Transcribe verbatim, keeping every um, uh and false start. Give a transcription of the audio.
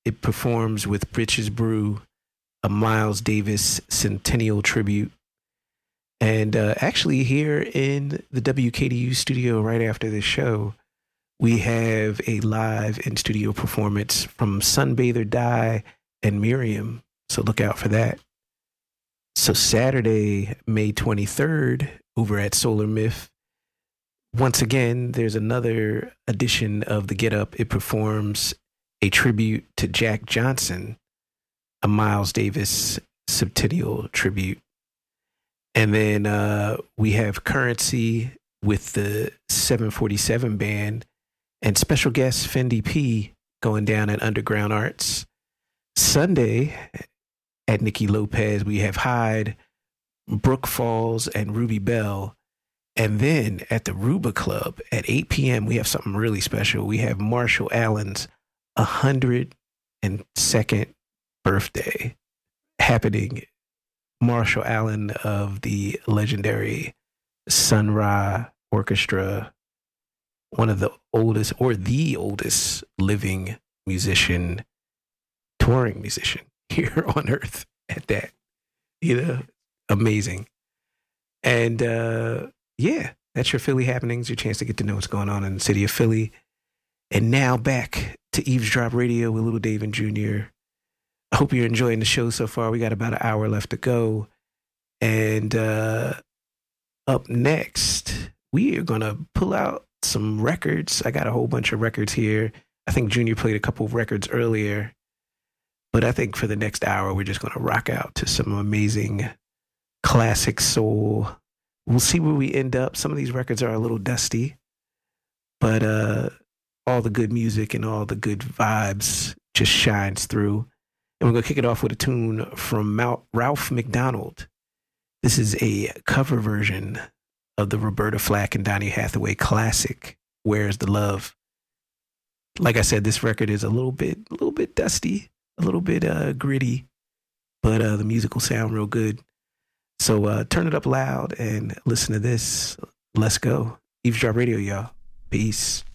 It performs with Britches Brew, a Miles Davis Centennial tribute. And uh, actually, here in the W K D U studio, right after this show, we have a live in studio performance from Sunbather Die and Miriam. So look out for that. So Saturday, May twenty-third, over at Solar Myth, once again, there's another edition of the Get Up. It performs a tribute to Jack Johnson, a Miles Davis Centennial tribute. And then uh, we have Currency with the seven forty-seven band and special guest Fendi P going down at Underground Arts. Sunday at Nikki Lopez, we have Hyde, Brooke Falls, and Ruby Bell. And then at the Ruba Club at eight p.m., we have something really special. We have Marshall Allen's one hundred second birthday happening. Marshall Allen of the legendary Sun Ra Orchestra, one of the oldest or the oldest living musician, touring musician here on earth at that, you know, amazing. And uh, yeah, that's your Philly happenings, your chance to get to know what's going on in the city of Philly. And now back to Eavesdrop Radio with Little Dave and Junior I hope you're enjoying the show so far. We got about an hour left to go. And uh, up next, we are going to pull out some records. I got a whole bunch of records here. I think Junior played a couple of records earlier. But I think for the next hour, we're just going to rock out to some amazing classic soul. We'll see where we end up. Some of these records are a little dusty. But uh, all the good music and all the good vibes just shines through. And we're going to kick it off with a tune from Mount Ralph McDonald. This is a cover version of the Roberta Flack and Donny Hathaway classic, Where's the Love? Like I said, this record is a little bit, a little bit dusty, a little bit uh, gritty, but uh, the music will sound real good. So uh, turn it up loud and listen to this. Let's go. Eavesdrop Radio, y'all. Peace.